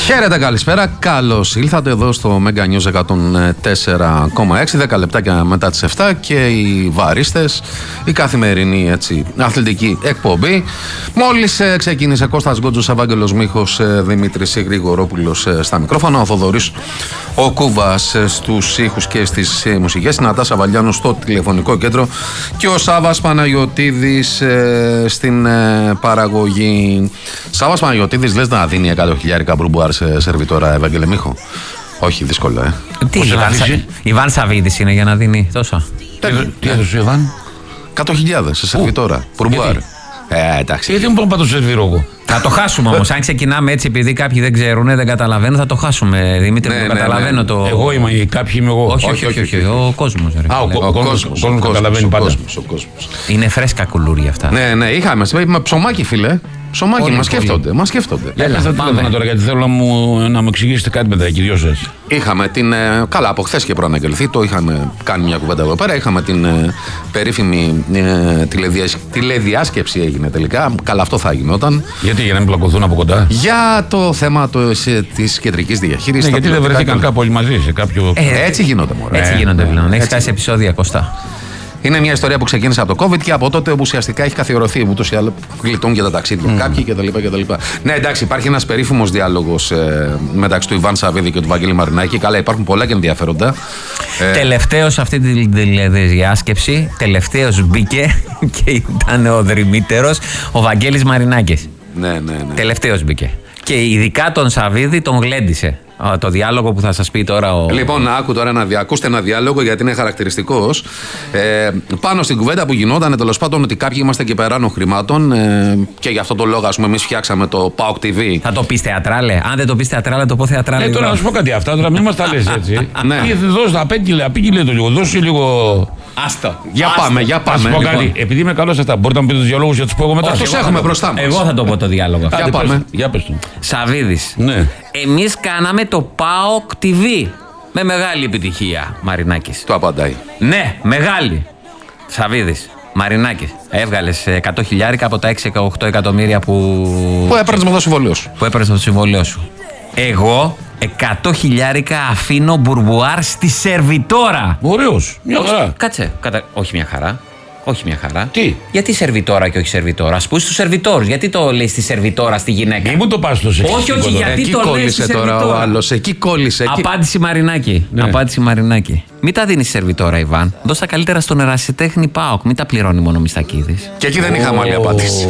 Χαίρετε, καλησπέρα. Καλώς ήλθατε εδώ στο Mega News 104,6. 10 λεπτάκια μετά τις 7 και οι βαρίστες, η καθημερινή αθλητική εκπομπή. Μόλις ξεκίνησε Κώστας Γκότζος, Ευάγγελος Μίχος, Δημήτρης Γρηγορόπουλος στα μικρόφωνα, ο Θοδωρής ο Κούβας στους ήχους και στις μουσικές, η Νατάσα Βαλιάνου στο τηλεφωνικό κέντρο και ο Σάββας Παναγιωτίδης στην παραγωγή. Σάββας Παναγιωτίδης, λες να δίνει 100.000 μπουρμπουάρ σε σερβιτόρα, Ευάγγελε Μίχο? Όχι, δύσκολο, Τι, Ιβάν Σαββίδης είναι για να δίνει τόσα? Τι έδωσε ο Ιβάν? 100.000 σε σερβιτόρα, μπουρμπουάρ. Εντάξει. Γιατί μου πω να το σερβίρω εγώ? Θα το χάσουμε όμως. Αν ξεκινάμε έτσι, επειδή κάποιοι δεν ξέρουν, δεν καταλαβαίνουν, θα το χάσουμε. Δημήτρη, το καταλαβαίνω το. Εγώ είμαι, κάποιοι είμαι εγώ. Όχι. Ο κόσμος. Ο κόσμος καταλαβαίνει πάντα. Είναι φρέσκα κουλούρια αυτά. Ναι, είχαμε ψωμάκι, φίλε. Ψωμάκι, μας σκέφτονται. Έλα, θα τηλέφωνα τώρα γιατί θέλω να μου εξηγήσετε κάτι με τα δυο σας. Είχαμε την. Καλά, από χθες και προαναγγελθεί, το είχαμε κάνει μια κουβέντα εδώ πέρα. Είχαμε την περίφημη τηλεδιάσκεψη, έγινε τελικά. Καλά, αυτό θα γινόταν. Γιατί, για να μην πλακωθούν από κοντά? Για το θέμα της κεντρικής διαχείρισης. Ναι, γιατί δεν βρεθήκαν κάπου όλοι μαζί σε κάποιο. Έτσι γίνονται, μωρέ. Έτσι γίνονται πλέον. Έχει φτάσει επεισόδια, Κωστά. Είναι μια ιστορία που ξεκίνησε από το COVID και από τότε ουσιαστικά έχει καθιερωθεί. Ούτως ή άλλως γλιτώνουν για τα ταξίδια κάποιοι κτλ. Ναι, εντάξει, υπάρχει ένας περίφημος διάλογος μεταξύ του Ιβάν Σαββίδη και του Βαγγέλη Μαρινάκη. Καλά, υπάρχουν πολλά και ενδιαφέροντα. Τελευταίος αυτή τη τηλεδιάσκεψη, τελευταίος μπήκε και ήταν ο δρυμύτερος, ο Βαγγέλης Μαρινάκης. Ναι. Τελευταίος μπήκε. Και ειδικά τον Σαββίδη τον γλέντισε. Το διάλογο που θα σας πει τώρα ο. Λοιπόν, άκου τώρα ακούστε ένα διάλογο γιατί είναι χαρακτηριστικός. Πάνω στην κουβέντα που γινόταν, τέλος πάντων, ότι κάποιοι είμαστε και περάνω χρημάτων και γι' αυτό το λόγο, ας πούμε, εμείς φτιάξαμε το PAOK TV. Θα το πεις θεατράλε? Αν δεν το πεις θεατράλε, το πω θεατράλε. Τώρα να σου πω κάτι, αυτά τώρα μην μας τα λες έτσι. Δώσε, απήγγειλε το λίγο, δώσε λίγο. Άστο. Για πάμε. Να σου πω κάτι, επειδή είμαι καλός αυτά, μπορείτε να μου πείτε τους διαλόγους για τους πω εγώ μετά? Τους έχουμε μπροστά μας. Εγώ θα το πω το διάλογο. Για πάμε. Για πες του. Σαββίδης. Ναι. Εμείς κάναμε το PAOK TV. Με μεγάλη επιτυχία, Μαρινάκης. Το απαντάει. Ναι, μεγάλη. Σαββίδης. Μαρινάκης. Έβγαλες 100.000 από τα 6-8 εκατομμύρια που έπαιρνες με το συμβόλαιο σου. Εγώ 100.000 αφήνω μπουρμπουάρ στη σερβιτόρα. Ωραίος. Μια χαρά. Κάτσε. Όχι μια χαρά. Τι? Γιατί σερβιτόρα και όχι σερβιτόρα? Ας πούς στους σερβιτόρους. Γιατί το λέει στη σερβιτόρα στη γυναίκα? Μη μου το πας στο σεξιστικό. Όχι, γιατί εκεί το λέει στη σερβιτόρα. Τώρα ο άλλος. Εκεί κόλλησε. Απάντηση Μαρινάκη. Ναι. Απάντηση Μαρινάκη. Μην τα δίνεις σερβιτόρα, Ιβάν. Δώσ' τα καλύτερα στον ερασιτέχνη PAOK. Μην τα πληρώνει μόνο Μιστακίδης. Και εκεί δεν είχαμε άλλη απάντηση.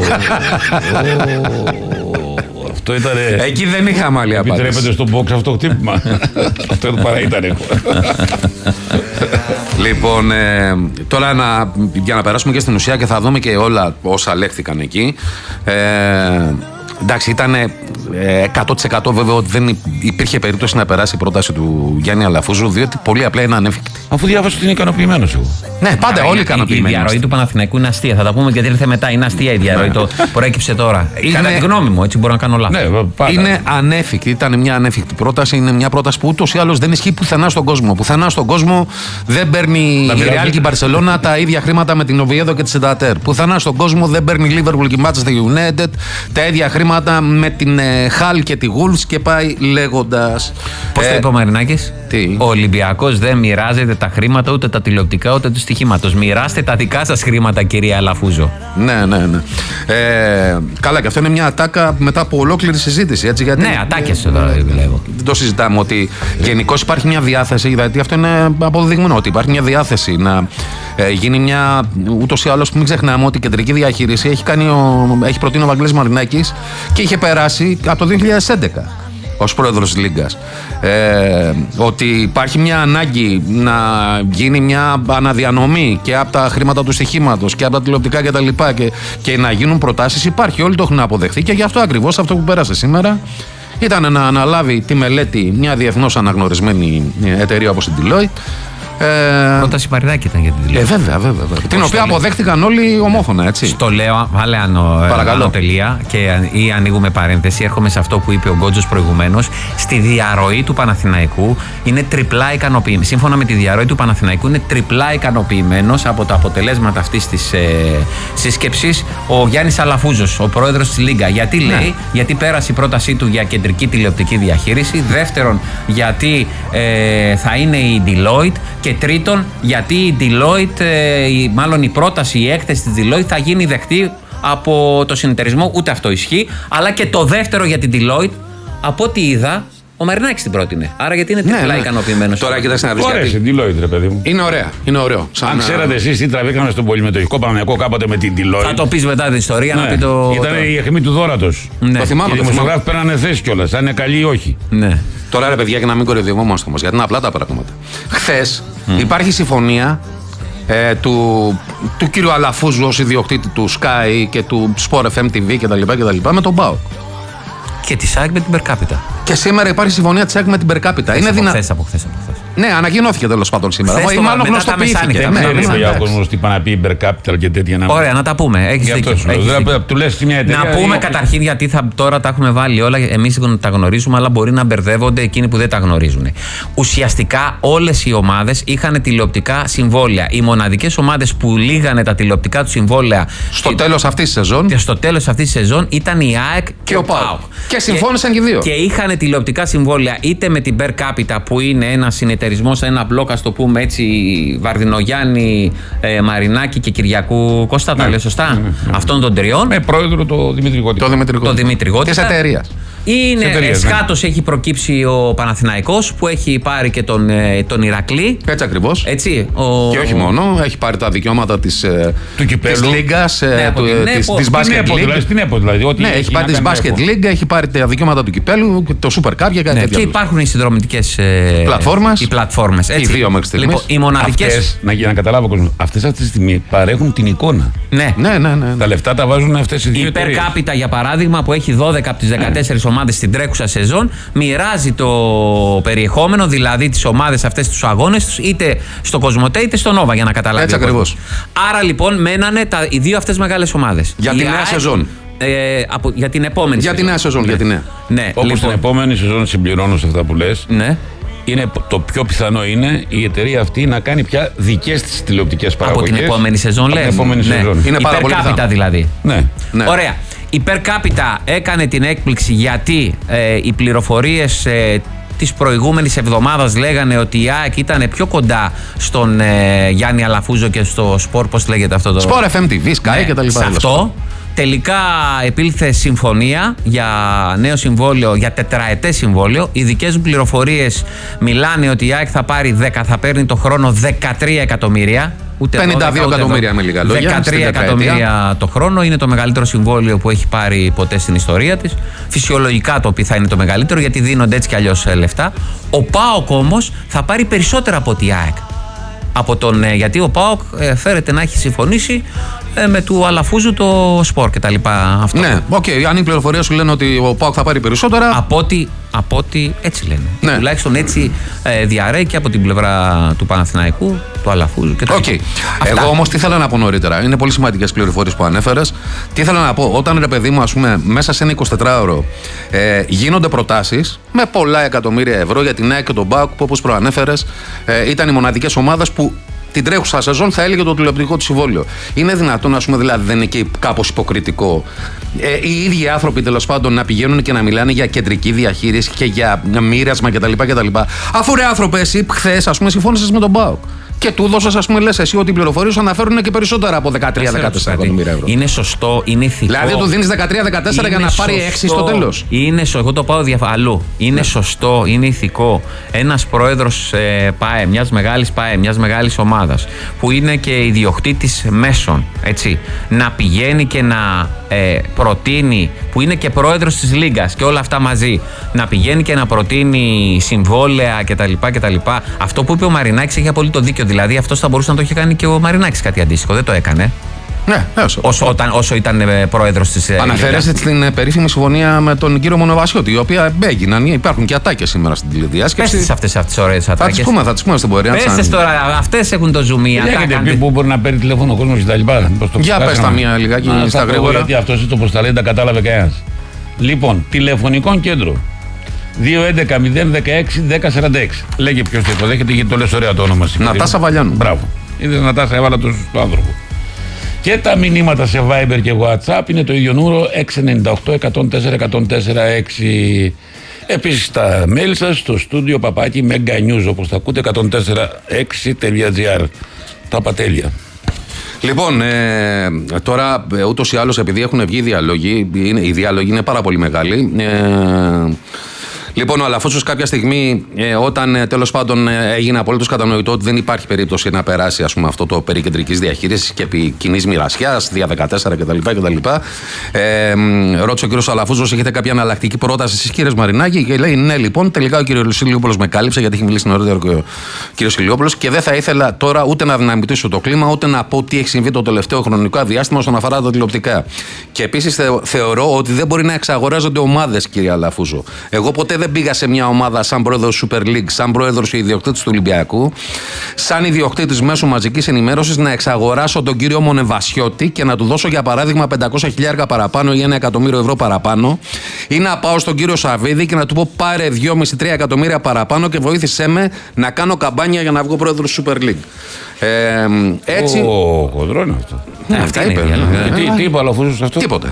Αυτό ήτανε. Εκεί δεν είχαμε άλλη απάντηση. Επιτρέπεται στο box αυτό το χτύπημα. Αυτό παρά ήταν. Λοιπόν, τώρα για να περάσουμε και στην ουσία και θα δούμε και όλα όσα λέχθηκαν εκεί. Εντάξει, ήταν 100% βέβαιο ότι δεν υπήρχε περίπτωση να περάσει η πρόταση του Γιάννη Αλαφούζου, διότι πολύ απλά είναι ανέφικτη. Αφού διάβασα ότι είναι ικανοποιημένος εγώ. Ναι, πάντα όλοι ικανοποιημένοι. Η διαρροή του Παναθηναϊκού είναι αστεία. Θα τα πούμε γιατί ήρθε μετά. Είναι αστεία η διαρροή. Το προέκυψε τώρα. Κατά τη γνώμη μου, έτσι μπορώ να κάνω λάθος. Ναι, είναι ανέφικτη. Ήταν μια ανέφικτη πρόταση. Είναι μια πρόταση που ούτως ή άλλως δεν ισχύει πουθενά στον κόσμο. Πουθενά στον κόσμο δεν παίρνει η Real και η Barcelona τα ίδια χρήματα με την Oviedo και τη Σεντατέρ. Πουθενά στον κόσμο δεν παίρνει η Liverpool και η Manchester United τα ίδια χρήματα με την Hull και τη Wolves και πάει λέγοντας. Πώς το είπε ο Μαρινάκης? Τι? Ο Ολυμπιακός δεν μοιράζεται τα χρήματα, ούτε τα τηλεοπτικά, ούτε του στοιχήματος. Μοιράστε τα δικά σας χρήματα, κυρία Αλαφούζο. Ναι. Καλά, και αυτό είναι μια ατάκα μετά από ολόκληρη συζήτηση. Έτσι, γιατί ναι, ατάκες τώρα δουλεύω. Δεν το συζητάμε ότι γενικώς υπάρχει μια διάθεση, γιατί αυτό είναι αποδεδειγμένο, ότι υπάρχει μια διάθεση να γίνει μια. Ούτως ή άλλως, μην ξεχνάμε ότι η κεντρική διαχείριση έχει προτείνει ο Βαγγέλης Μαρινάκης και είχε περάσει από το 2011. Ως πρόεδρος της Λίγκας. Ότι υπάρχει μια ανάγκη να γίνει μια αναδιανομή και από τα χρήματα του στοιχήματος και από τα τηλεοπτικά κτλ. Και να γίνουν προτάσεις υπάρχει. Όλοι το έχουν αποδεχθεί και γι' αυτό ακριβώς αυτό που πέρασε σήμερα ήταν να αναλάβει τη μελέτη μια διεθνώς αναγνωρισμένη εταιρεία όπως η Deloitte, Πρόταση Μαρινάκη ήταν για την τηλεόραση. Βέβαια. Την οποία αποδέχτηκαν όλοι ομόφωνα, έτσι. Στο λέω, βάλε ανωτελεία ή ανοίγουμε παρένθεση. Έρχομαι σε αυτό που είπε ο Γκότζος προηγουμένως. Στη διαρροή του Παναθηναϊκού είναι τριπλά ικανοποιημένος. Σύμφωνα με τη διαρροή του Παναθηναϊκού, είναι τριπλά ικανοποιημένος από τα αποτελέσματα αυτής της σύσκεψης ο Γιάννης Αλαφούζος, ο πρόεδρος της Λίγκα. Γιατί λέει, γιατί πέρασε η πρότασή του για κεντρική τηλεοπτική διαχείριση. Δεύτερον, γιατί θα είναι η Deloitte. Και τρίτον, γιατί η Deloitte, μάλλον η πρόταση, η έκθεση της Deloitte θα γίνει δεκτή από το συνεταιρισμό. Ούτε αυτό ισχύει. Αλλά και το δεύτερο για την Deloitte, από ό,τι είδα, ο Μαρινάκης την πρότεινε. Άρα γιατί είναι τριπλά ικανοποιημένος. Τώρα κοίταξε να δεις κάτι. Ωραία, Deloitte, ρε παιδί μου. Είναι ωραίο. Αν ξέρατε εσείς τι τραβήκαμε στον πολυμετοχικό Παναθηναϊκό κάποτε με την Deloitte. Θα το πεις μετά την ιστορία, να πει το. Ήταν η αιχμή του δώρατος. Το θυμάμαι. Οι δημοσιογράφοι παίρνανε θέση κιόλας, αν είναι καλή ή όχι. Ναι. Τώρα, ρε παιδιά, και να μην κοροϊδευόμαστε όμως, γιατί είναι απλά τα πράγματα. Χθες υπάρχει συμφωνία του κύριου Αλαφούζου ως ιδιοκτήτη του Sky και του Sport FM TV κτλ. Με τον ΠΑΟΚ. Και τη ΣΑΚ με την Περκάπιτα. Και σήμερα υπάρχει συμφωνία της ΣΑΚ με την Περκάπιτα. Είναι από χθες. Ναι, ανακοινώθηκε τέλος πάντων σήμερα. Ή μάλλον γνωστοποιήθηκε. Δεν είναι για κόσμο τι πάνε να πει Περκάπιτα και τέτοια. Ωραία, να τα πούμε. Έχεις δίκιο. Του λες μια εταιρεία. Να πούμε καταρχήν, γιατί τώρα τα έχουμε βάλει όλα. Εμείς τα γνωρίζουμε, αλλά μπορεί να μπερδεύονται εκείνοι που δεν τα γνωρίζουν. Ουσιαστικά όλες οι ομάδες είχαν τηλεοπτικά συμβόλαια. Οι μοναδικές ομάδες που λύγανε τα τηλεοπτικά του συμβόλαια στο τέλος αυτής της σεζόν ήταν η ΑΕΚ και ο ΠΑΟΚ. Και συμφώνησαν και οι δύο. Και είχαν τηλεοπτικά συμβόλαια είτε με την Per Capita, που είναι ένα συνεταιρισμό, ένα μπλοκ, α το πούμε έτσι, Βαρδινογιάννη, Μαρινάκη και Κυριακού Κώστα. Τα λέω σωστά. Αυτών των τριών. Με πρόεδρο το Δημήτρη Γότητα. Της εταιρείας. Είναι σκάτος, έχει προκύψει ο Παναθηναϊκός που έχει πάρει και τον Ηρακλή. Έτσι ακριβώς. Έτσι, και όχι μόνο, έχει πάρει τα δικαιώματα της Λίγκας, της Basket League. Στην ΕΠΟ δηλαδή. Ναι, έχει πάρει της Basket League, έχει πάρει τα δικαιώματα του κυπέλου, το Super Cup και κάτι τέτοιο. Και υπάρχουν οι συνδρομητικές πλατφόρμες. Οι δύο μέχρι στιγμής. Λοιπόν, οι μοναδικές. Για να καταλάβω ο κόσμος, αυτές αυτή τη στιγμή παρέχουν την εικόνα. Ναι. Τα λεφτά τα βάζουν αυτές οι δύο. Η Per Capita, για παράδειγμα, που έχει 12 από τις 14 ομάδες στην τρέχουσα σεζόν, μοιράζει το περιεχόμενο, δηλαδή τις ομάδες αυτές, τους αγώνες τους, είτε στο Κοσμοτέ είτε στο Νόβα, για να καταλάβει. Έτσι ακριβώς. Άρα λοιπόν μένανε οι δύο αυτές μεγάλες ομάδες. Για τη νέα σεζόν. Για την επόμενη σεζόν. Για τη νέα σεζόν. Ναι. Όπως λοιπόν, την επόμενη σεζόν, συμπληρώνω σε αυτά που λες. Ναι. Είναι το πιο πιθανό είναι η εταιρεία αυτή να κάνει πια δικές της τηλεοπτικές παραγωγές. Από την επόμενη σεζόν, λες. Είναι πάρα πολύ πιθανό. Δηλαδή. Ναι. Ωραία. Η Per Capita έκανε την έκπληξη γιατί οι πληροφορίες της προηγούμενης εβδομάδας λέγανε ότι η ΑΕΚ ήταν πιο κοντά στον Γιάννη Αλαφούζο και στο Sport, πώς λέγεται αυτό το... Sport FM TV, Sky και τα λοιπά. Σε αυτό τελικά επήλθε συμφωνία για νέο συμβόλαιο, για τετραετές συμβόλαιο. Οι δικές μου πληροφορίες μιλάνε ότι η ΑΕΚ θα παίρνει το χρόνο 13 εκατομμύρια. Ούτε 52 εκατομμύρια με λίγα λόγια. 13 εκατομμύρια το χρόνο. Είναι το μεγαλύτερο συμβόλαιο που έχει πάρει ποτέ στην ιστορία της. Φυσιολογικά το οποίο θα είναι το μεγαλύτερο, γιατί δίνονται έτσι κι αλλιώς λεφτά. Ο ΠΑΟΚ όμως θα πάρει περισσότερα από τη ΑΕΚ. Γιατί ο ΠΑΟΚ φέρεται να έχει συμφωνήσει με του Αλαφούζου το Σπορ και τα λοιπά. Αυτό. Ναι, αν οι πληροφορίες σου λένε ότι ο ΠΑΟΚ θα πάρει περισσότερα. Από ό,τι έτσι λένε. Ναι. Τουλάχιστον έτσι διαρρέει και από την πλευρά του Παναθηναϊκού, του Αλαφούζου και τα λοιπά. Εγώ όμως τι ήθελα να πω νωρίτερα. Είναι πολύ σημαντικές πληροφορίες που ανέφερες. Τι ήθελα να πω, όταν ρε παιδί μου, ας πούμε, μέσα σε ένα 24ωρο γίνονται προτάσεις με πολλά εκατομμύρια ευρώ για την ΑΕΚ και τον ΠΑΟΚ, που όπως προανέφερες ήταν οι μοναδικές ομάδες που την τρέχουσα σεζόν θα έλεγε το τηλεοπτικό του συμβόλαιο. Είναι δυνατόν, ας πούμε, δηλαδή δεν είναι και κάπως υποκριτικό οι ίδιοι άνθρωποι τέλος πάντων να πηγαίνουν και να μιλάνε για κεντρική διαχείριση και για μοίρασμα κτλ. Αφού ρε άνθρωπε, εσύ χθες, ας πούμε, συμφώνησες με τον ΠΑΟΚ. Και του δώσες, ας πούμε, λες εσύ ότι οι πληροφορίες αναφέρουν και περισσότερα από 13-14 εκατομμύρια ευρώ. Είναι σωστό, είναι ηθικό. Δηλαδή του δίνεις 13-14 για να πάρει 6 στο τέλος. Εγώ το πάω αλλού. Είναι σωστό, είναι ηθικό. Ένας πρόεδρος ΠΑΕ, μιας μεγάλης ΠΑΕ, μιας μεγάλης ομάδας, που είναι και ιδιοκτήτης μέσων, έτσι, να πηγαίνει και να προτείνει, που είναι και πρόεδρος της Λίγκας και όλα αυτά μαζί, να πηγαίνει και να προτείνει συμβόλαια κτλ. Αυτό που είπε ο Μαρινάκης έχει απολύτως δίκιο. Δηλαδή, αυτό θα μπορούσε να το είχε κάνει και ο Μαρινάκης κάτι αντίστοιχο. Δεν το έκανε. Ναι, όσο ήταν πρόεδρος της. Αναφέρεστε στην περίφημη συμφωνία με τον κύριο Μονεβασιώτη, η οποία έγιναν, υπάρχουν και ατάκες σήμερα στην τηλεδιάσκεψη. Πες αυτές τις ωραίες ατάκες. Θα τις πούμε στην πορεία. Πες τώρα, αυτές έχουν το ζουμί. Έχετε πει που μπορεί να παίρνει τηλέφωνο ο κόσμος κτλ. Για πες τα μία λιγάκι στα γρήγορα. Γιατί αυτός έτσι όπως τα λέει, τα κατάλαβε κανένας. Λοιπόν, τηλεφωνικό κέντρο. 211-016-1046. Λέγε ποιος το υποδέχεται, γιατί το λες ωραία το όνομα σήμερα. Νατάσα Βαλιάνου. Μπράβο. Είδες, Νατάσα, έβαλα το άνθρωπο. Και τα μηνύματα σε Viber και WhatsApp είναι το ίδιο νούμερο 698-104-104-6. Επίσης τα mail σας στο στούντιο παπάκι meganews, όπως τα ακούτε, 104.6.gr. Τα πατέλεια. Λοιπόν, τώρα ούτως ή άλλως, επειδή έχουν βγει διαλόγοι, οι διάλογοι είναι πάρα πολύ μεγάλοι. Λοιπόν, ο Αλαφούζος κάποια στιγμή, όταν τέλος πάντων έγινε απολύτως κατανοητό ότι δεν υπάρχει περίπτωση να περάσει, ας πούμε, αυτό το περί κεντρικής διαχείρισης και επί κοινής μοιρασιάς, δια 14 κτλ. Ρώτησε ο κύριος Αλαφούζος, έχετε κάποια εναλλακτική πρόταση εσείς, κύριε Μαρινάκη? Και λέει, ναι, λοιπόν, τελικά ο κύριος Ηλιόπουλος με κάλυψε, γιατί έχει μιλήσει νωρίτερα και ο κύριος Ηλιόπουλος, και δεν θα ήθελα τώρα ούτε να δυναμητήσω το κλίμα, ούτε να πω τι έχει συμβεί το τελευταίο χρονικό διάστημα όσον αφορά τα τηλεοπτικά. Και επίσης θεωρώ ότι δεν μπορεί να εξαγοράζονται ομάδες, κύριε Αλαφούζο. Εγώ ποτέ δεν πήγα σε μια ομάδα σαν πρόεδρος Super League, σαν πρόεδρος και ιδιοκτήτης του Ολυμπιακού, σαν ιδιοκτήτης μέσω μαζικής ενημέρωσης, να εξαγοράσω τον κύριο Μονεβασιώτη και να του δώσω για παράδειγμα 500.000 παραπάνω ή 1 εκατομμύριο ευρώ παραπάνω, ή να πάω στον κύριο Σαββίδη και να του πω πάρε 2,5-3 εκατομμύρια παραπάνω και βοήθησέ με να κάνω καμπάνια για να βγω πρόεδρος Super League. Έτσι. Χοντρό είναι αυτό. Αυτά είπε. Τι είπε ο Αλαφούζος αυτό? Τίποτε.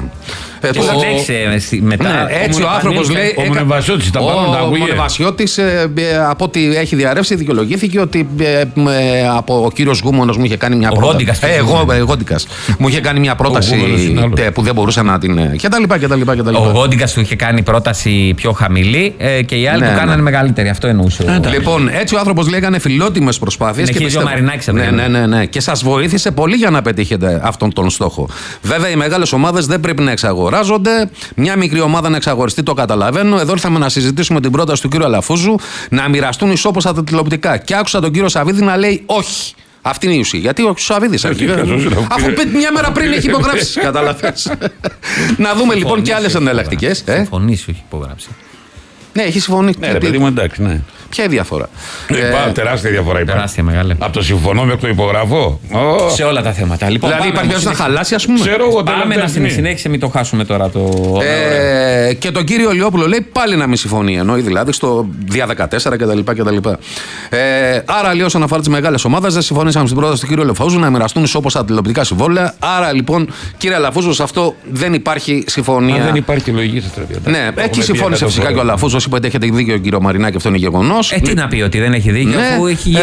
Μετά. Έτσι ο άνθρωπος λέει. Ο Μονεβασιώτης τα πάνω τα ακούγε. Ο Μονεβασιώτης, από ό,τι έχει διαρρεύσει, δικαιολογήθηκε ότι ο κύριος Γούμονος μου είχε κάνει μια πρόταση. Εγώ Γόντικας. Μου είχε κάνει μια πρόταση που δεν μπορούσα να την. κτλ. Ο Γόντικας του είχε κάνει πρόταση πιο χαμηλή και οι άλλοι του κάνανε μεγαλύτερη. Αυτό εννοούσε. Λοιπόν, έτσι ο άνθρωπος λέει έκανε φιλότιμες προσπάθειες. Ναι. Και σας βοήθησε πολύ για να πετύχετε αυτόν τον στόχο. Βέβαια, οι μεγάλες ομάδες δεν πρέπει να εξαγοράζονται. Μια μικρή ομάδα να εξαγοριστεί, το καταλαβαίνω. Εδώ ήρθαμε να συζητήσουμε την πρόταση του κύριου Αλαφούζου να μοιραστούν ισόπως τα τηλεοπτικά. Και άκουσα τον κύριο Σαββίδη να λέει όχι. Αυτή είναι η ουσία. Γιατί ο Σαββίδης αφού μια μέρα πριν έχει υπογράψει. Καταλαβαίνεις. Να δούμε λοιπόν και άλλες εναλλακτικές. Συμφωνήσει, όχι υπογράψει. Ναι, έχει συμφωνήσει. Ναι, παιδί μου, εντάξει, ναι. Ποια είναι η διαφορά? Τεράστια διαφορά υπάρχει. Τεράστια, μεγάλη. Από το συμφωνώ μέχρι το υπογραφώ. Σε όλα τα θέματα. Λοιπόν, δηλαδή υπάρχει περίπτωση να χαλάσει, ας πούμε. Πάμε να συνέχισε, μην το χάσουμε τώρα το. Και τον κύριο Ηλιόπουλο λέει πάλι να μην συμφωνεί. Εννοεί δηλαδή στο δια 14 κτλ. Άρα, λέει, όσον αφορά τις μεγάλες ομάδες, δεν συμφωνήσαμε στην πρόταση του κύριου Αλαφούζου να μοιραστούν ισόπως τα τηλεοπτικά συμβόλαια. Άρα, λοιπόν, κύριε Αλαφούζο, σε αυτό δεν υπάρχει συμφωνία. Δεν υπάρχει λογική στα στρατιώτα. Ναι, εκεί συμφώνησε φυσικά και ο Αλαφούζο. Είπε ότι έχετε δίκιο, κύριο Μαρινάκη, αυτό είναι γεγονός. Τι να πει ότι δεν έχει δίκιο, ναι, αφού έχει γίνει.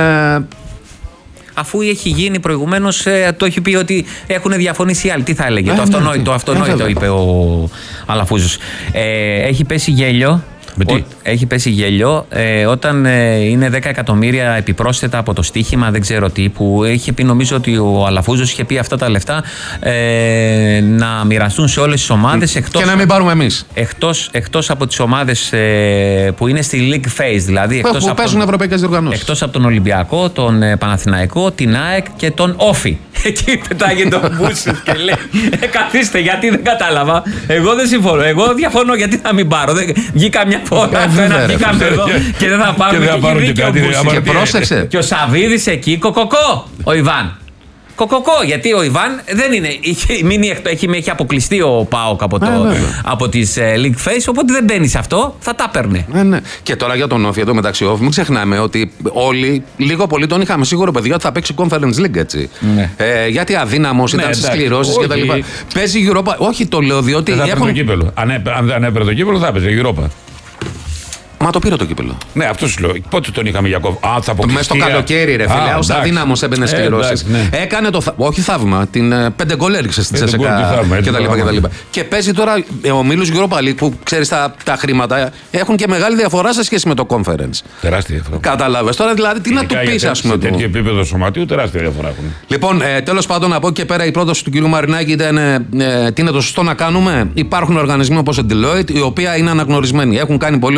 Αφού έχει γίνει προηγουμένως, το έχει πει ότι έχουν διαφωνήσει οι άλλοι. Τι θα έλεγε? Το αυτονόητο είπε ο Αλαφούζος. Έχει πέσει γέλιο. Έχει πέσει γέλιο όταν είναι 10 εκατομμύρια επιπρόσθετα από το στοίχημα, δεν ξέρω τι, που είχε πει, νομίζω ότι ο Αλαφούζος είχε πει αυτά τα λεφτά να μοιραστούν σε όλες τις ομάδες και να μην πάρουμε εμείς. Εκτός από τις ομάδες που είναι στη league phase, δηλαδή που παίζουν ευρωπαϊκές διοργανώσεις. Εκτός από τον Ολυμπιακό, τον Παναθηναϊκό, την ΑΕΚ και τον Όφη. Εκεί πετάγει τον Μπούσης και λέει καθίστε, γιατί δεν κατάλαβα. Εγώ δεν συμφωνώ. Εγώ διαφωνώ, γιατί να μην πάρω. Βγήκα μια φορά, βγήκαμε εδώ και δεν θα πάρουμε. Και πρόσεξε. Και ο Σαββίδης εκεί, κοκοκό, ο Ιβάν. Κοκοκό, γιατί ο Ιβάν δεν είναι. Έχει αποκλειστεί ο ΠΑΟΚ από τις League Phase, οπότε δεν μπαίνει σε αυτό, θα τα παίρνει. Ναι. Και τώρα για τον Όφη, εδώ μεταξύ Όφη, μην ξεχνάμε ότι όλοι λίγο πολύ τον είχαμε σίγουρο, παιδιά, ότι θα παίξει Conference League, έτσι. Ναι. Γιατί αδύναμος ήταν στις κληρώσεις κτλ. Παίζει Europa. Όχι, το λέω διότι. Δεν θα έπαιρνε το κύπελο. Αν δεν έπαιρνε το κύπελο, θα έπαιζε Europa. Μα το πήρε το κύπελο. Ναι, αυτό σου λέω. Πότε τον είχαμε για κόβο? Μέσα στο καλοκαίρι, ρε φίλε. Ως αδύναμος έμπαινε σκληρώσεις. Ναι. Έκανε το. Όχι θαύμα. Την 5 γκολ έριξε στη Τσέσσεκα κτλ. Και παίζει τώρα ο Μίλους Europa League που ξέρει τα χρήματα έχουν και μεγάλη διαφορά σε σχέση με το Conference. Τεράστια διαφορά. Κατάλαβες τώρα, δηλαδή τι να του πει, α πούμε. Σε τέτοιο επίπεδο σωματίου, τεράστια διαφορά έχουν. Λοιπόν, τέλος πάντων, από εκεί και πέρα η πρόταση του κ. Μαρινάκη ήταν τι είναι το σωστό να κάνουμε. Υπάρχουν οργανισμοί όπως η Deloitte, οι οποίοι είναι αναγνωρισμένοι. Έχουν κάνει πολλή δουλειά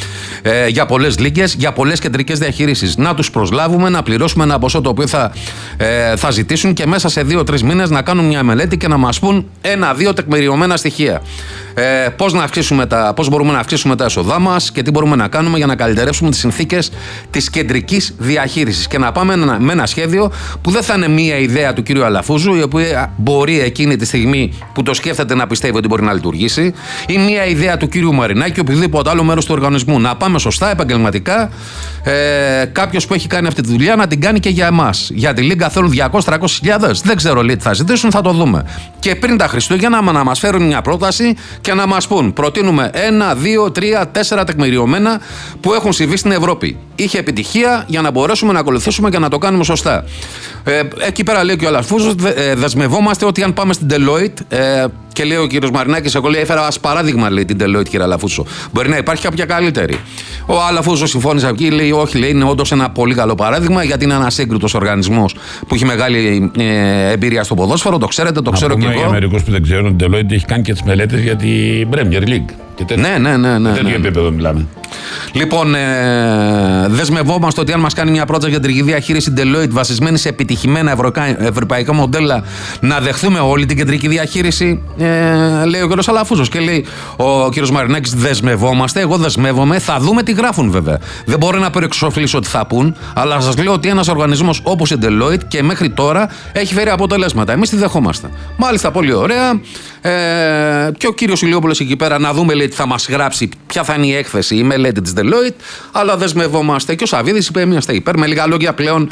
για πολλές λίγες, για πολλές κεντρικές διαχείρισεις. Να τους προσλάβουμε, να πληρώσουμε ένα ποσό το οποίο θα ζητήσουν και μέσα σε 2-3 μήνες να κάνουν μια μελέτη και να μας πούν 1-2 τεκμηριωμένα στοιχεία. Πώς μπορούμε να αυξήσουμε τα έσοδά μας και τι μπορούμε να κάνουμε για να καλυτερεύσουμε τις συνθήκες της κεντρικής διαχείρισης. Και να πάμε με ένα σχέδιο που δεν θα είναι μία ιδέα του κύριου Αλαφούζου, η οποία μπορεί εκείνη τη στιγμή που το σκέφτεται να πιστεύει ότι μπορεί να λειτουργήσει, ή μία ιδέα του κύριου Μαρινάκη, οποιοδήποτε άλλο μέρος του οργανισμού. Να πάμε σωστά, επαγγελματικά. Κάποιος που έχει κάνει αυτή τη δουλειά να την κάνει και για εμάς. Για τη Λίγκα θέλουν 200-300 δεν ξέρω τι θα ζητήσουν, θα το δούμε. Και πριν τα Χριστούγεννα να μας φέρουν μια πρόταση και να μας πούν: προτείνουμε 1, 2, 3, 4 τεκμηριωμένα που έχουν συμβεί στην Ευρώπη. Είχε επιτυχία για να μπορέσουμε να ακολουθήσουμε και να το κάνουμε σωστά. Εκεί πέρα λέει και ο Αλαφούζος, δεσμευόμαστε ότι αν πάμε στην Deloitte. Και λέει ο κύριος Μαρινάκης, εγώ λέει, έφερα ως παράδειγμα λέει, την Deloitte, κύριε Αλαφούζο. Μπορεί να υπάρχει κάποια καλύτερη. Ο Αλαφούζος συμφώνησε εκεί, λέει: όχι, λέει, είναι όντως ένα πολύ καλό παράδειγμα, γιατί είναι ένας έγκριτος οργανισμός που έχει μεγάλη εμπειρία στο ποδόσφαιρο. Το ξέρετε, το ξέρω και εγώ. Για μερικούς που δεν ξέρουν, η Deloitte έχει κάνει και τις μελέτες για την Premier League. Ναι. Τέτοιο επίπεδο μιλάμε. Λοιπόν, δεσμευόμαστε ότι αν μας κάνει μια πρόταση για κεντρική διαχείριση Deloitte βασισμένη σε επιτυχημένα ευρωπαϊκά μοντέλα, να δεχθούμε όλη την κεντρική διαχείριση, λέει ο κ. Αλαφούζος. Και λέει ο κ. Μαρινάκης: δεσμευόμαστε, εγώ δεσμεύομαι, θα δούμε τι γράφουν βέβαια. Δεν μπορώ να προεξοφλήσω τι θα πούν, αλλά σας λέω ότι ένας οργανισμός όπως η Deloitte και μέχρι τώρα έχει φέρει αποτελέσματα. Εμείς τη δεχόμαστε. Μάλιστα, πολύ ωραία. Και ο κύριος Ηλιόπουλος εκεί πέρα να δούμε, λέει, τι θα μας γράψει, ποια θα είναι η έκθεση, η μελέτη της Deloitte, αλλά δεσμευόμαστε. Και ο Σαββίδης είπε: είμαστε υπέρ. Με λίγα λόγια, πλέον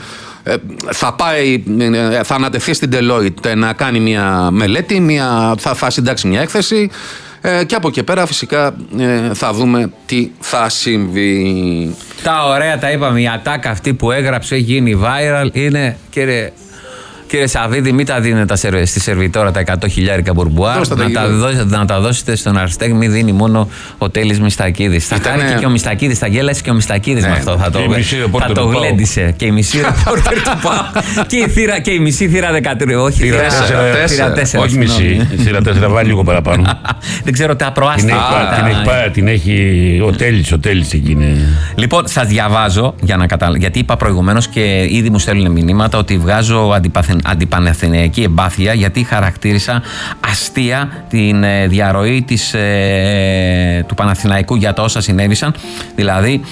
θα ανατεθεί στην Deloitte να κάνει μια μελέτη, θα συντάξει μια έκθεση και από εκεί πέρα φυσικά θα δούμε τι θα συμβεί. Τα ωραία τα είπαμε. Η ατάκα αυτή που έγραψε, έχει γίνει viral, είναι, κύριε Σαββίδη, μην τα δίνετε στη σερβιτόρα τα 100.000 μπουρμπουά. Να τα δώσετε στον Αριστέχνη, μην δίνει μόνο ο Τέλης Μιστακίδης. Θα κάνει και ο Μιστακίδης, θα γέλασε και ο Μιστακίδης με αυτό. Θα το γλέντισε. Και η μισή ρεπόρτερ του ΠΑΟΚ. Και η μισή θύρα 13. Όχι, θύρα 4. Όχι μισή. Θύρα 4, βάλει λίγο παραπάνω. Δεν ξέρω, τα προάστηκε. Την έχει ο Τέλης εκείνη. Λοιπόν, σας διαβάζω γιατί είπα προηγουμένως και ήδη μου στέλνουν μηνύματα ότι βγάζω αντιπαναθηναϊκή εμπάθεια, γιατί χαρακτήρισα αστεία την διαρροή του Παναθηναϊκού για τα όσα συνέβησαν, δηλαδή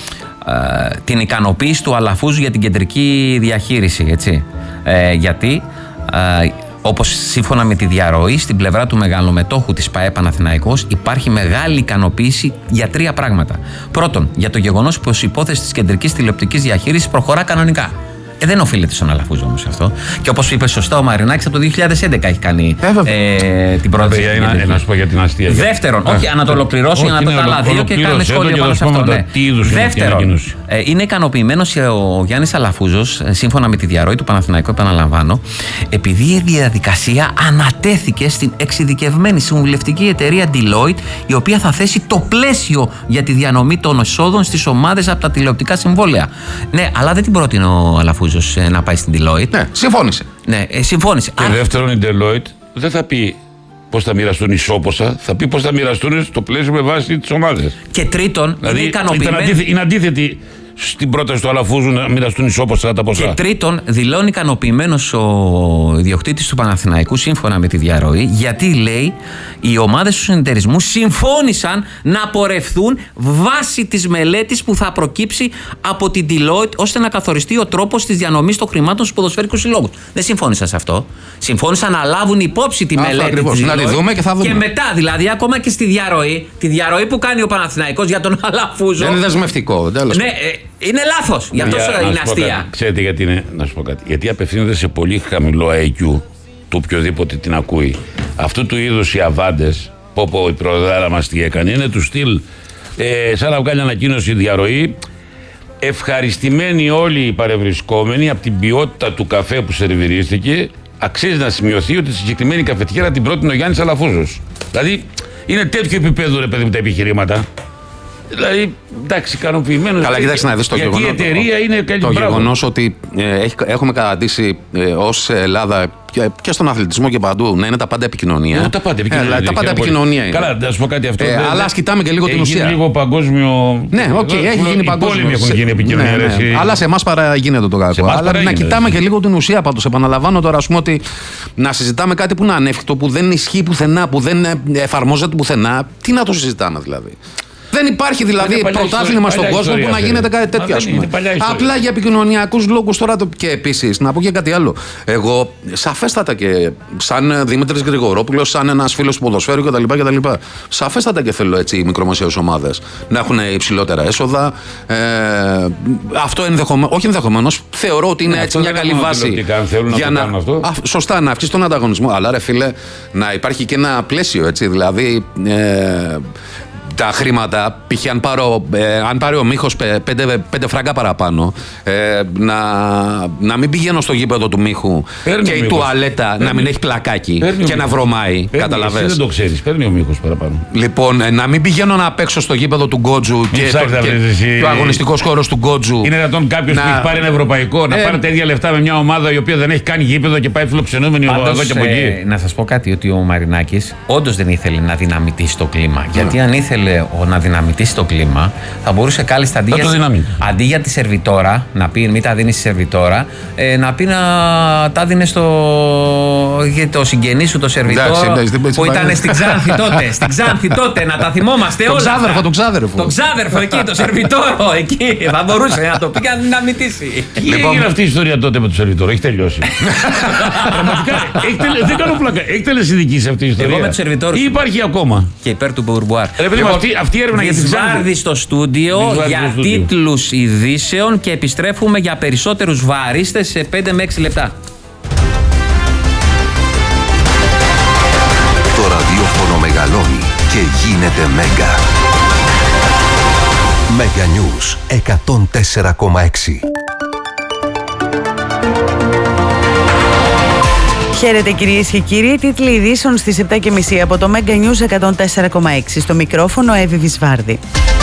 την ικανοποίηση του Αλαφούζου για την κεντρική διαχείριση, έτσι. Γιατί όπως σύμφωνα με τη διαρροή στην πλευρά του μεγαλομετόχου της ΠΑΕ Παναθηναϊκός υπάρχει μεγάλη ικανοποίηση για 3 πράγματα. Πρώτον, για το γεγονός πως η υπόθεση της κεντρικής τηλεοπτικής διαχείρισης προχωρά κανονικά. Δεν οφείλεται στον Αλαφούζο όμως αυτό. Και όπως είπε σωστά ο Μαρινάκης, από το 2011 έχει κάνει την πρόταση. Να σου πω για την αστεία. Δεύτερον, όχι, να το ολοκληρώσω για να το τα άλλα δύο και κάνει σχόλιο πάνω σε αυτό. Δεύτερον, είναι ικανοποιημένος ο Γιάννης Αλαφούζος, σύμφωνα με τη διαρροή του Παναθηναϊκού, επαναλαμβάνω, επειδή η διαδικασία ανατέθηκε στην εξειδικευμένη συμβουλευτική εταιρεία Deloitte, η οποία θα θέσει το πλαίσιο για τη διανομή των εσόδων στις ομάδες από τα τηλεοπτικά συμβόλαια. Ναι, αλλά δεν την πρότεινε ο Αλαφούζος να πάει στην Deloitte. Ναι, συμφώνησε. Ναι, συμφώνησε. Και δεύτερον, η Deloitte δεν θα πει πώς θα μοιραστούν ισόποσα, θα πει πώς θα μοιραστούν στο πλαίσιο με βάση τις ομάδες. Και τρίτον, δηλαδή, είναι ικανοποιημένη. Είναι αντίθετη στην πρόταση του Αλαφούζου να μοιραστούν ισόποσα τα ποσά. Και τρίτον, δηλώνει ικανοποιημένος ο ιδιοκτήτης του Παναθηναϊκού, σύμφωνα με τη διαρροή, γιατί λέει οι ομάδες του συνεταιρισμού συμφώνησαν να πορευθούν βάσει της μελέτης που θα προκύψει από την Deloitte, ώστε να καθοριστεί ο τρόπος της διανομής των χρημάτων στους ποδοσφαιρικούς συλλόγους. Δεν συμφώνησαν σε αυτό. Συμφώνησαν να λάβουν υπόψη τη μελέτη. Ακριβώς, να τη δούμε και θα δούμε. Και μετά, δηλαδή, ακόμα και στη διαρροή, τη διαρροή που κάνει ο Παναθηναϊκός για τον Αλαφούζο. Δεν είναι δεσμευτικό. Ναι, είναι λάθος. Γι' αυτό είναι αστεία. Ξέρετε γιατί είναι, να σου πω κάτι. Γιατί απευθύνεται σε πολύ χαμηλό IQ του οποιοδήποτε την ακούει. Αυτού του είδους οι αβάντες, που η προδάρα μας τι έκανε, είναι του στυλ σαν να βγάλει ανακοίνωση διαρροή. Ευχαριστημένοι όλοι οι παρευρισκόμενοι από την ποιότητα του καφέ που σερβιρίστηκε, αξίζει να σημειωθεί ότι στη συγκεκριμένη καφετιέρα την πρότεινε ο Γιάννης Αλαφούζος. Δηλαδή είναι τέτοιο επίπεδο, ρε παιδί μου, τα επιχειρήματα. Δηλαδή, εντάξει, ικανοποιημένος. Καλά, κοιτάξτε να δεις το γεγονός. Γιατί η εταιρεία είναι καλή. Το γεγονός ότι έχουμε καταντήσει ως Ελλάδα και στον αθλητισμό και παντού να είναι τα πάντα επικοινωνία. Τα πάντα επικοινωνία. Τα πάντα επικοινωνία είναι. Καλά, να σου πω κάτι αυτό. Αλλά ας κοιτάμε και λίγο την ουσία. Έχει λίγο παγκόσμιο. Ναι, έχει γίνει παγκόσμιο. Όλοι έχουν γίνει επικοινωνία. Αλλά σε εμάς γίνεται το κακό. Αλλά να κοιτάμε και λίγο την ουσία πάντως. Επαναλαμβάνω τώρα, ας πούμε, ότι να συζητάμε κάτι που είναι ανέφικτο, που δεν ισχύει πουθενά, που δεν εφαρμόζεται πουθενά. Τι να το συζητάμε δηλαδή. Δεν υπάρχει δηλαδή πρωτάθλημα στον κόσμο που να γίνεται κάτι τέτοιο, ας πούμε. Απλά για επικοινωνιακούς λόγους τώρα. Και επίσης, να πω και κάτι άλλο. Εγώ, σαφέστατα και σαν Δημήτρης Γρηγορόπουλος, σαν ένας φίλος του ποδοσφαίρου κτλ. Σαφέστατα και θέλω έτσι οι μικρομεσαίες ομάδες να έχουν υψηλότερα έσοδα. Αυτό όχι ενδεχομένως. Θεωρώ ότι είναι έτσι μια καλή βάση. Για να. Σωστά, να αυξήσει τον ανταγωνισμό. Αλλά ρε φίλε, να υπάρχει και ένα πλαίσιο έτσι. Δηλαδή. Τα χρήματα, π.χ. αν πάρει ο Μίχος 5 φραγκά παραπάνω, να μην πηγαίνω στο γήπεδο του Μίχου και η τουαλέτα να μην έχει πλακάκι και να βρωμάει. Καταλαβαίνεις. Εσύ δεν το ξέρεις, παίρνει ο Μίχος παραπάνω. Λοιπόν, να μην πηγαίνω να παίξω στο γήπεδο του Γκότζου και ο αγωνιστικός χώρος του Γκότζου. Είναι δυνατόν κάποιος που έχει πάρει ένα ευρωπαϊκό να πάρει τα ίδια λεφτά με μια ομάδα η οποία δεν έχει κάνει γήπεδο και πάει φιλοξενούμενη εδώ και από εκεί. Να σας πω κάτι, ότι ο Μαρινάκης όντως δεν ήθελε να δυναμητήσει το κλίμα. Γιατί αν ήθελε να δυναμητήσει το κλίμα, θα μπορούσε κάλλιστα αντί για τη σερβιτόρα να πει μην τα δίνει στη σερβιτόρα, να πει να τα δίνει το συγγενή σου το σερβιτόρο που ήταν στην Ξάνθη τότε. Στην Ξάνθη τότε, να τα θυμόμαστε όλα. Το ξάδερφο. Το ξάδερφο εκεί, το σερβιτόρο εκεί. Θα μπορούσε να το πει και να δυναμητήσει. Τι έγινε αυτή η ιστορία τότε με το σερβιτόρο, έχει τελειώσει. Πραγματικά, δεν κάνω πλάκα. Έχει τελεσυνδική σε αυτή η ιστορία. Εγώ με το σερβιτόρο. Ή υπάρχει ακόμα. Και υπέρ του Μπουρμπουάρ. Αυτή η έρευνα για τη Βάρδη στο στούντιο για τίτλους ειδήσεων και επιστρέφουμε για περισσότερους βαρίστες σε 5 με 6 λεπτά. Το ραδιόφωνο μεγαλώνει και γίνεται μέγα. Μέγα News 104,6. Χαίρετε κυρίες και κύριοι, τίτλοι ειδήσεων στις 7.30 από το Mega News 104,6. Στο μικρόφωνο Εύη Βυσβάρδη.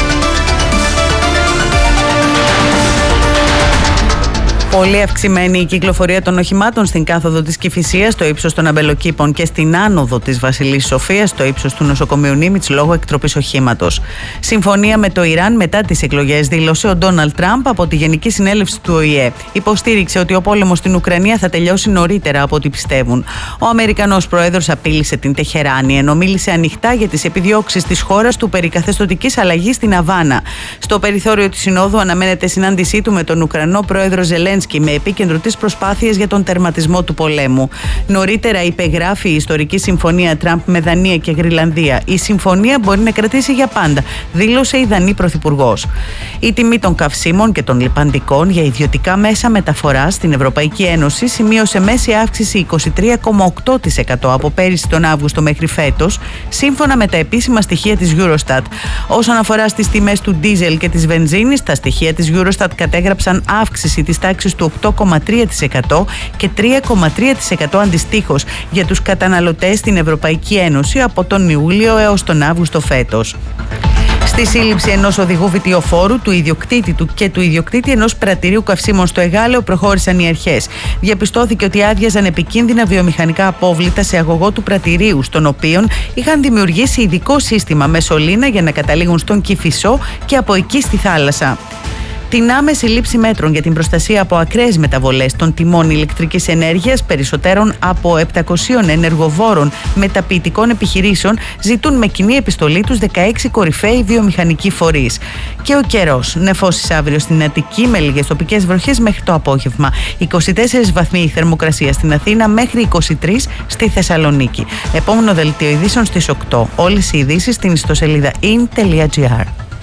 Πολύ αυξημένη η κυκλοφορία των οχημάτων στην κάθοδο της Κηφισίας, στο ύψος των Αμπελοκήπων και στην άνοδο της Βασιλής Σοφίας, στο ύψος του νοσοκομείου Νίμιτς, λόγω εκτροπής οχήματος. Συμφωνία με το Ιράν μετά τις εκλογές, δήλωσε ο Ντόναλντ Τραμπ από τη Γενική Συνέλευση του ΟΗΕ. Υποστήριξε ότι ο πόλεμος στην Ουκρανία θα τελειώσει νωρίτερα από ό,τι πιστεύουν. Ο Αμερικανός πρόεδρος απείλησε την Τεχεράνη, ενώ μίλησε ανοιχτά για τις επιδιώξεις της χώρας του περί καθεστωτικής αλλαγής στην Αβάνα. Στο περιθώριο της Συνόδου αναμένεται συνάντησή του με τον Ουκρανό πρόεδρο Ζελένσκι, με επίκεντρο τις προσπάθειες για τον τερματισμό του πολέμου. Νωρίτερα υπεγράφει η ιστορική συμφωνία Τραμπ με Δανία και Γρυλανδία. Η συμφωνία μπορεί να κρατήσει για πάντα, δήλωσε η Δανή πρωθυπουργός. Η τιμή των καυσίμων και των λιπαντικών για ιδιωτικά μέσα μεταφοράς στην Ευρωπαϊκή Ένωση σημείωσε μέση αύξηση 23,8% από πέρυσι τον Αύγουστο μέχρι φέτος, σύμφωνα με τα επίσημα στοιχεία της Eurostat. Όσον αφορά στις τιμές του ντίζελ και της βενζίνης, τα στοιχεία της Eurostat κατέγραψαν αύξηση της τάξης του 8,3% και 3,3% αντιστοίχως για τους καταναλωτές στην Ευρωπαϊκή Ένωση από τον Ιούλιο έως τον Αύγουστο φέτος. Στη σύλληψη ενός οδηγού βιτιοφόρου, του ιδιοκτήτη του και του ιδιοκτήτη ενός πρατηρίου καυσίμων στο Εγάλεο προχώρησαν οι αρχές. Διαπιστώθηκε ότι άδειαζαν επικίνδυνα βιομηχανικά απόβλητα σε αγωγό του πρατηρίου, στον οποίο είχαν δημιουργήσει ειδικό σύστημα με σωλήνα για να καταλήγουν στον Κηφισό και από εκεί στη θάλασσα. Την άμεση λήψη μέτρων για την προστασία από ακραίες μεταβολές των τιμών ηλεκτρικής ενέργειας περισσότερων από 700 ενεργοβόρων μεταποιητικών επιχειρήσεων ζητούν με κοινή επιστολή τους 16 κορυφαίοι βιομηχανικοί φορείς. Και ο καιρός. Νεφώσεις αύριο στην Αττική με λίγες τοπικές βροχές μέχρι το απόγευμα. 24 βαθμοί η θερμοκρασία στην Αθήνα μέχρι 23 στη Θεσσαλονίκη. Επόμενο δελτίο ειδήσεων στις 8. Όλες οι ειδήσεις στην ιστοσελίδα in.gr.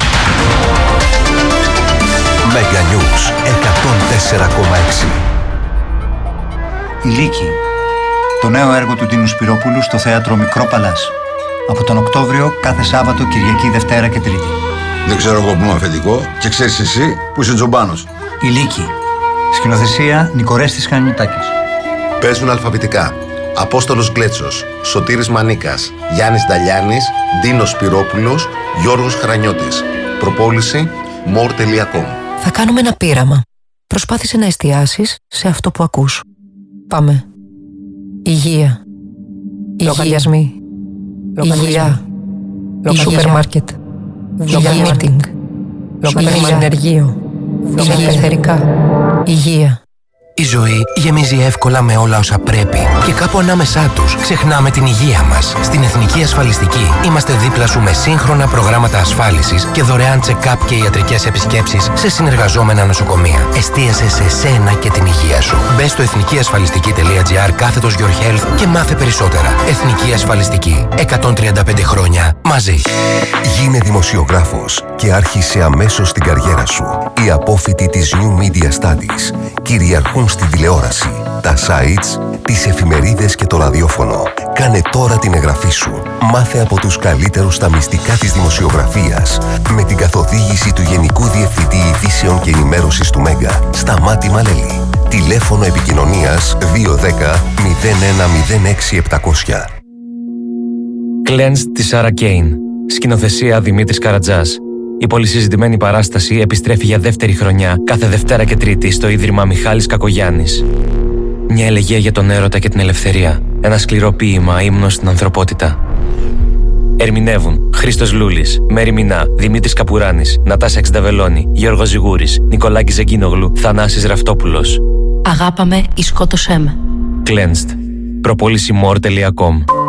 Mega News 104,6. Η Λύκη. Το νέο έργο του Τίνου Σπυρόπουλου στο θέατρο Μικρό Παλάς. Από τον Οκτώβριο κάθε Σάββατο, Κυριακή, Δευτέρα και Τρίτη. Δεν ξέρω εγώ που είμαι αφεντικό και ξέρεις εσύ που είσαι τζομπάνος. Η Λύκη. Σκηνοθεσία Νικορέστης Χανιωτάκης. Παίζουν αλφαβητικά. Απόστολος Γκλέτσος, Σωτήρης Μανίκας, Γιάννης Νταλιάνης, Ντίνος Σπυρόπουλος, Γιώργος Χρανιώτης. Προπόληση more.com. Θα κάνουμε ένα πείραμα. Προσπάθησε να εστιάσεις σε αυτό που ακούς. Πάμε. Υγεία. Λογαριασμοί. Υγεία. Σούπερ μάρκετ. Meeting. Συνεργείο. Ελευθερικά. Υγεία. Η ζωή γεμίζει εύκολα με όλα όσα πρέπει και κάπου ανάμεσά τους ξεχνάμε την υγεία μας. Στην Εθνική Ασφαλιστική είμαστε δίπλα σου με σύγχρονα προγράμματα ασφάλισης και δωρεάν check-up και ιατρικές επισκέψεις σε συνεργαζόμενα νοσοκομεία. Εστίασε σε σένα και την υγεία σου. Μπες στο εθνικιασφαλιστική.gr/Your Health και μάθε περισσότερα. Εθνική Ασφαλιστική. 135 χρόνια μαζί. Γίνε δημοσιογράφος και άρχισε αμέσως την καριέρα σου. Οι απόφοιτοι της New Media Studies κυριαρχούν στην τηλεόραση, τα sites, τις εφημερίδες και το ραδιόφωνο. Κάνε τώρα την εγγραφή σου. Μάθε από τους καλύτερους στα μυστικά της δημοσιογραφίας με την καθοδήγηση του Γενικού Διευθυντή Ειδήσεων και Ενημέρωσης του Μέγκα, Σταμάτη Μαλέλη. Τηλέφωνο επικοινωνίας 210-0106-700. Cleansed της Σάρα Κέιν. Σκηνοθεσία Δημήτρης Καρατζάς. Η πολυσυζητημένη παράσταση επιστρέφει για δεύτερη χρονιά κάθε Δευτέρα και Τρίτη στο Ίδρυμα Μιχάλης Κακογιάννης. Μια ελεγγύα για τον έρωτα και την ελευθερία. Ένα σκληρό ποίημα ύμνος στην ανθρωπότητα. Ερμηνεύουν Χρήστος Λούλης, Μέρη Μινά, Δημήτρης Καπουράνης, Νατάσα Εξνταβελώνη, Γιώργος Ζιγούρης, Νικολάκης Ζεγκίνογλου, Θανάσης Ραφτόπουλος. Αγάπαμε ή σκότωσέ με. Cleansed. Προπόληση more.com